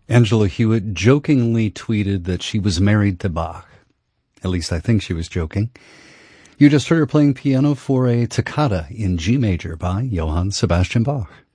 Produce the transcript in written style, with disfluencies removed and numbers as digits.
Angela Hewitt jokingly tweeted that she was married to Bach. At least I think she was joking. You just heard her playing piano for a toccata in G major by Johann Sebastian Bach.